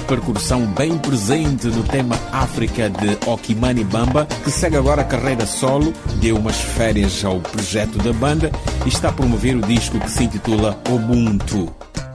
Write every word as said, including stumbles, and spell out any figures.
percussão bem presente no tema África de Okimani Bamba, que segue agora a carreira solo, deu umas férias ao projeto da banda e está a promover o disco que se intitula Ubuntu.